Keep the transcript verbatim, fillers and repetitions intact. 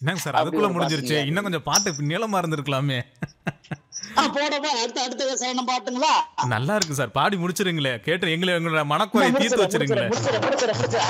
என்னங்க சார் அப்படி அதுக்குள்ள ஒரு முடிஞ்சிருச்சு, பாட்டுங்க. இன்னும் கொஞ்சம் பாட்டு நீளமா இருந்திருக்கலாமே. ஆ போடப்பா, அடுத்த அடுத்த ரசாயனம் பாட்டுங்களா? நல்லா இருக்கு சார், பாடி முடிச்சிருங்களே, கேட்டு எங்களை எங்களோட இந்த மனக்குறையை தீர்த்து முடிச்சிடறேன் வச்சிருங்களே. முடிச்சிடறேன் முடிச்சிடறேன் முடிச்சிடறேன் முடிச்சிடறேன்